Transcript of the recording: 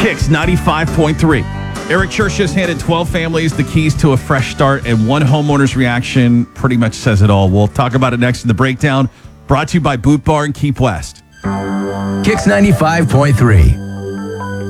Kicks 95.3. Eric Church just handed 12 families the keys to a fresh start, and one homeowner's reaction pretty much says it all. We'll talk about it next in the breakdown, brought to you by Boot Bar and Keep West. Kicks 95.3.